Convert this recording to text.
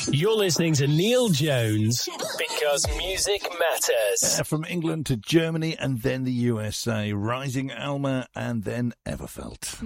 You're listening to Neil Jones because music matters. From England to Germany and then the USA, Rising Alma and then Everfelt.